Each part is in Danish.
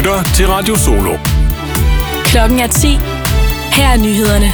lytter til Radio Solo. Klokken er 10. Her er nyhederne.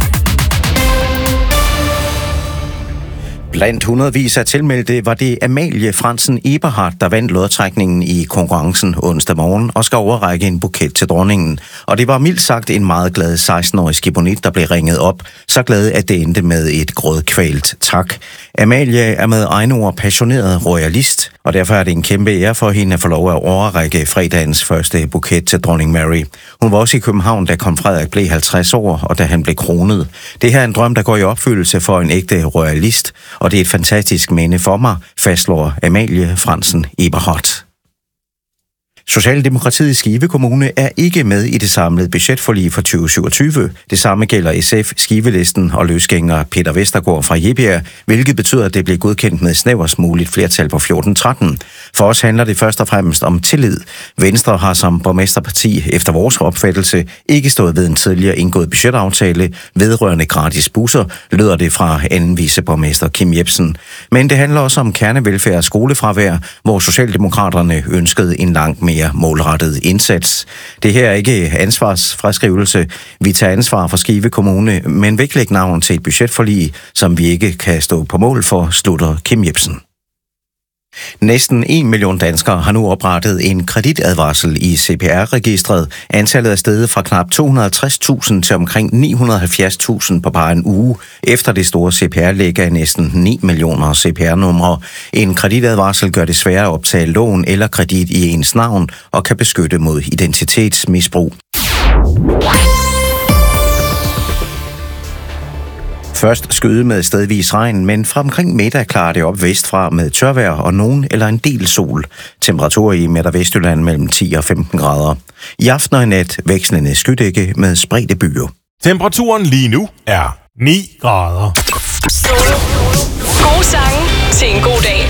Blandt hundredvis af tilmeldte var det Amalie Frantzen Eberhardt, der vandt lodtrækningen i konkurrencen onsdag morgen og skal overrække en buket til dronningen. Og det var mildt sagt en meget glad 16-årig skibonit, der blev ringet op, så glad at det endte med et grådkvalt tak. Amalie er med egne ord passioneret royalist, og derfor er det en kæmpe ære for hende at få lov at overrække fredagens første buket til dronning Mary. Hun var også i København, da kong Frederik blev 50 år, og da han blev kronet. Det her er en drøm, der går i opfyldelse for en ægte royalist, og det er et fantastisk minde for mig, fastslår Amalie Frantzen Eberhardt. Socialdemokratiet i Skive Kommune er ikke med i det samlede budgetforlig for 2027. Det samme gælder SF, Skivelisten og løsgænger Peter Vestergaard fra Jebjerg, hvilket betyder, at det bliver godkendt med snæverst muligt flertal på 14-13. For os handler det først og fremmest om tillid. Venstre har som borgmesterparti efter vores opfattelse ikke stået ved en tidligere indgået budgetaftale vedrørende gratis busser, lyder det fra anden viceborgmester Kim Jebsen. Men det handler også om kernevelfærd og skolefravær, hvor Socialdemokraterne ønskede en langt mere målrettet indsats. Det her er ikke ansvarsfraskrivelse. Vi tager ansvar for Skive Kommune, men vil ikke lægge navn til et budgetforlig, som vi ikke kan stå på mål for, slutter Kim Jebsen. Næsten 1 million danskere har nu oprettet en kreditadvarsel i CPR-registret. Antallet er steget fra knap 250.000 til omkring 970.000 på bare en uge, efter det store CPR-læg af næsten 9 millioner CPR-numre. En kreditadvarsel gør det sværere at optage lån eller kredit i ens navn og kan beskytte mod identitetsmisbrug. Først skyde med stedvis regn, men fra omkring middag klarer det op vestfra med tørvejr og nogen eller en del sol. Temperaturer i Midt- og Vestjylland mellem 10 og 15 grader. I aften og i nat vekslende skydække med spredte byer. Temperaturen lige nu er 9 grader. Gode sange til en god dag.